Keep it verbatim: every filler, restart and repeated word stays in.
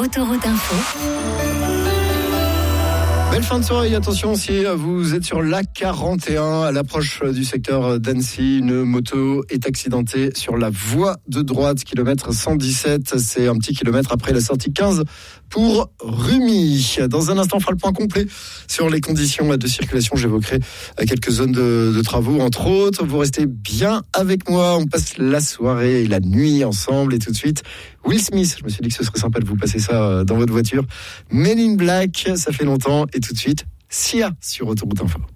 Autoroute Info. Belle fin de soirée, attention si vous êtes sur l'A quarante et un à l'approche du secteur d'Annecy, une moto est accidentée sur la voie de droite, kilomètre cent dix-sept, c'est un petit kilomètre après la sortie quinze pour Rumi. Dans un instant, on fera le point complet sur les conditions de circulation, j'évoquerai quelques zones de, de travaux entre autres, vous restez bien avec moi, on passe la soirée et la nuit ensemble et tout de suite Will Smith, je me suis dit que ce serait sympa de vous passer ça dans votre voiture. Men in Black, ça fait longtemps et tout de suite, Sia sur Autoroute Info.